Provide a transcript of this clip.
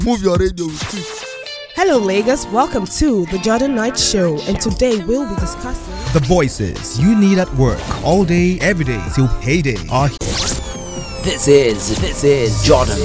Move your radio with it. Hello Lagos, welcome to the Jordan Knight Show, and today we'll be discussing the voices you need at work all day, every day till payday are here. This is Jordan